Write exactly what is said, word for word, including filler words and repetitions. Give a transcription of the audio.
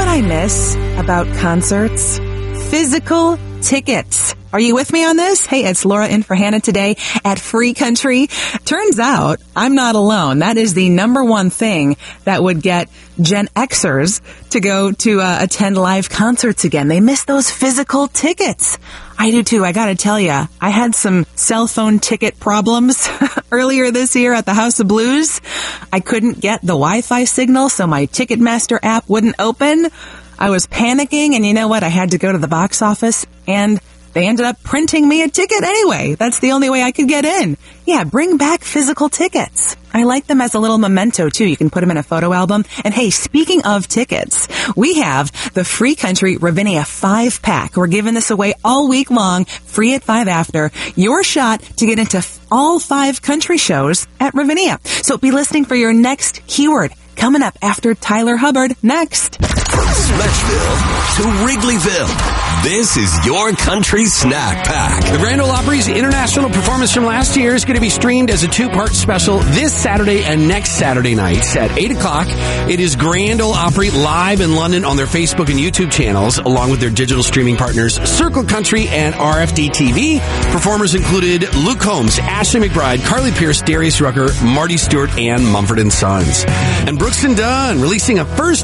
I miss about concerts? Physical tickets. Are you with me on this? Hey, it's Laura in for Hannah today at Free Country. Turns out I'm not alone. That is the number one thing that would get Gen Xers to go to uh, attend live concerts again. They miss those physical tickets. I do too. I gotta tell you, I had some cell phone ticket problems earlier this year at the House of Blues. I couldn't get the Wi-Fi signal, so my Ticketmaster app wouldn't open. I was panicking, and you know what? I had to go to the box office, and they ended up printing me a ticket anyway. That's the only way I could get in. Yeah, bring back physical tickets. I like them as a little memento, too. You can put them in a photo album. And hey, speaking of tickets, we have the Free Country Ravinia five-pack. We're giving this away all week long, free at five after. Your shot to get into all five country shows at Ravinia. So be listening for your next keyword. Coming up after Tyler Hubbard next. From Smashville to Wrigleyville, this is your country snack pack. The Grand Ole Opry's international performance from last year is going to be streamed as a two-part special this Saturday and next Saturday nights at eight o'clock. It is Grand Ole Opry live in London on their Facebook and YouTube channels, along with their digital streaming partners Circle Country and R F D T V. Performers included Luke Combs, Ashley McBride, Carly Pearce, Darius Rucker, Marty Stewart, and Mumford and Sons. And Brooks and Dunn releasing a first